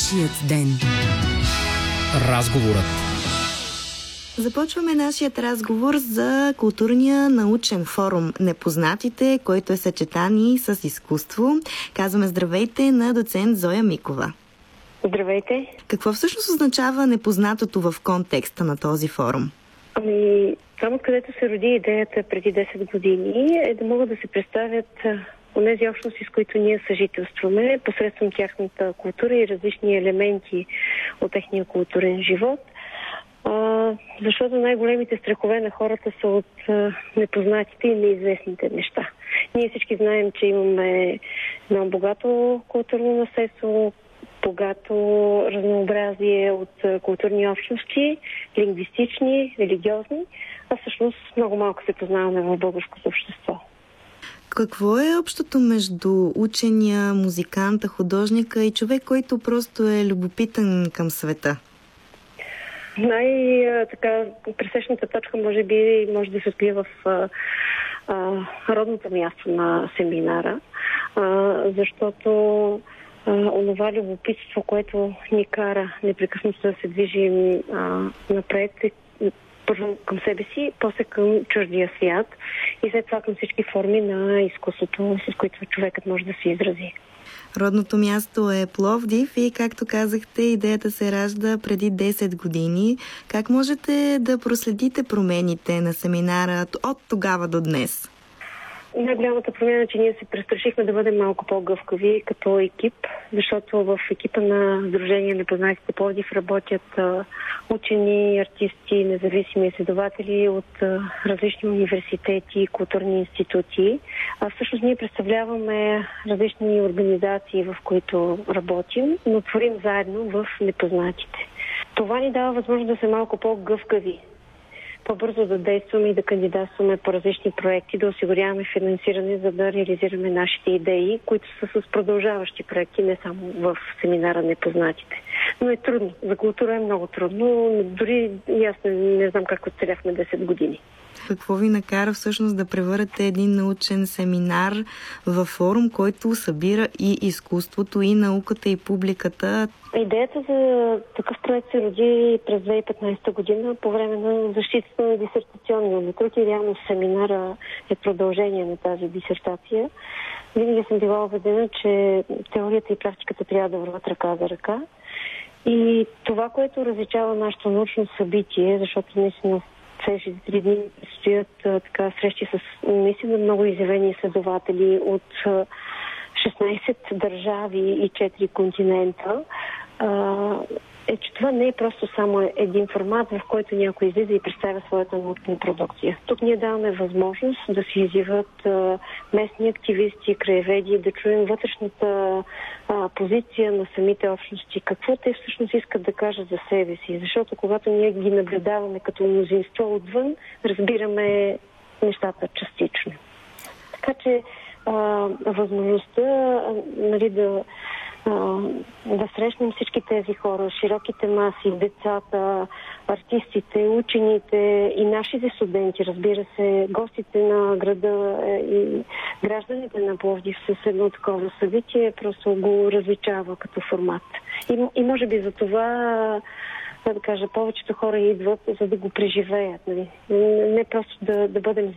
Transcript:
Нашият ден. Разговорът. Започваме нашият разговор за културния научен форум Непознатите, който е съчетани с изкуство. Казваме здравейте на доцент Зоя Микова. Здравейте. Какво всъщност означава непознатото в контекста на този форум? Там, откъдето се роди идеята преди 10 години, е да могат да се представят онези общности, с които ние съжителстваме, посредством тяхната култура и различни елементи от техния културен живот. Защото най-големите страхове на хората са от непознатите и неизвестните неща. Ние всички знаем, че имаме едно богато културно наследство, богато разнообразие от културни общности, лингвистични, религиозни, а всъщност много малко се познаваме в българското общество. Какво е общото между учения, музиканта, художника и човек, който просто е любопитен към света? Пресечната точка може да се открие в родното място на семинара, защото онова любопитство, което ни кара непрекъснато да се движим напред, първо към себе си, после към чуждия свят и след това към всички форми на изкуството, с които човекът може да се изрази. Родното място е Пловдив и, както казахте, идеята се ражда преди 10 години. Как можете да проследите промените на семинара от тогава до днес? Най-голямата промяна е, че ние се престрашихме да бъдем малко по-гъвкави като екип, защото в екипа на Сдружение Непознатите Пловдив работят учени, артисти, независими изследователи от различни университети и културни институти. Всъщност ние представляваме различни организации, в които работим, но творим заедно в Непознатите. Това ни дава възможност да се малко по-гъвкави, по-бързо да действаме и да кандидатстваме по различни проекти, да осигуряваме финансиране, за да реализираме нашите идеи, които са с продължаващи проекти, не само в семинара Непознатите. Но е трудно. За култура е много трудно. Дори и аз не знам как оцеляхме 10 години. Какво ви накара всъщност да превърнете един научен семинар в форум, който събира и изкуството, и науката, и публиката? Идеята за такъв проект се роди през 2015 година по време на защитата на дисертационния ми труд и реално семинара е продължение на тази дисертация. Винаги съм била убедена, че теорията и практиката трябва да върват ръка за ръка. И това, което различава нашето научно събитие, защото наистина следващите 3 дни стоят срещи с наистина много изявени изследователи от 16 държави и 4 континента, е, че това не е просто само един формат, в който някой излиза и представя своята научна продукция. Тук ние даваме възможност да се изявят местни активисти, краеведи, да чуем вътрешната позиция на самите общности, какво те всъщност искат да кажат за себе си. Защото когато ние ги наблюдаваме като мнозинство отвън, разбираме нещата частично. Така че възможността да срещнем всички тези хора, широките маси, децата, артистите, учените и нашите студенти, разбира се, гостите на града и гражданите на Пловдив с едно такова събитие, просто го различава като формат. И може би за това, повечето хора идват, за да го преживеят. Нали? Не просто да бъдем